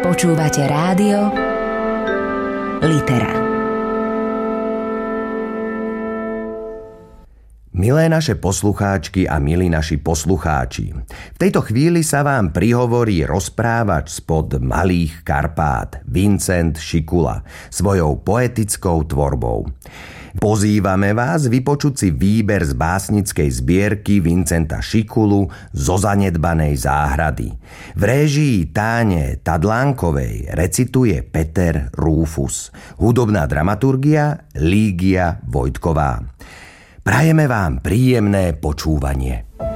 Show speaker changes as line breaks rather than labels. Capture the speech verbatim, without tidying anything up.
Počúvate rádio Litera.
Milé naše poslucháčky a milí naši poslucháči, v tejto chvíli sa vám prihovorí rozprávač spod Malých Karpát, Vincent Šikula, svojou poetickou tvorbou. Pozývame vás vypočuť si výber z básnickej zbierky Vincenta Šikulu Zo zanedbanej záhrady. V réžii Táne Tadlánkovej recituje Peter Rúfus. Hudobná dramaturgia Lígia Vojtková. Prajeme vám príjemné počúvanie.